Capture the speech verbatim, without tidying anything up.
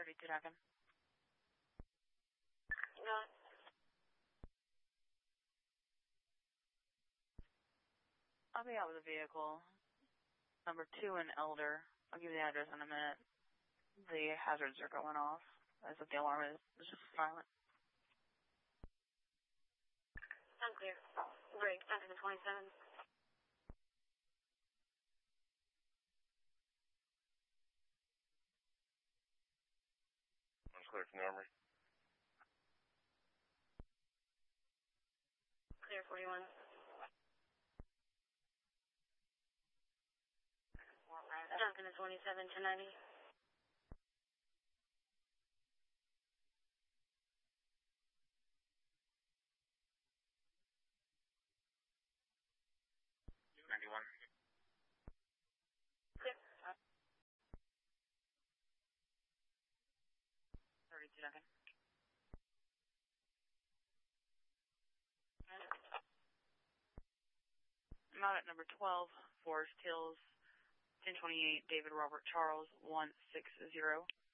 thirty-two Duncan. No. I'll be out with a vehicle. Number two and Elder. I'll give you the address in a minute. The hazards are going off. As if the alarm is, is just silent. I'm clear. Break. After the twenty-seven. I'm clear from the Armory. Clear forty-one. Duncan to twenty-seven, ten ninety. ninety-one. Clear. thirty-two Duncan. I'm out at number twelve, Forest Hills, ten twenty-eight, David Robert Charles, one six zero.